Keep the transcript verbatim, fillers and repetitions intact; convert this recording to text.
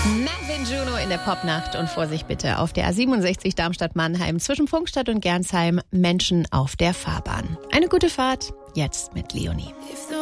Marvin Juno in der Popnacht und Vorsicht bitte auf der A siebenundsechzig Darmstadt-Mannheim zwischen Funkstadt und Gernsheim, Menschen auf der Fahrbahn. Eine gute Fahrt, jetzt mit Leonie. If the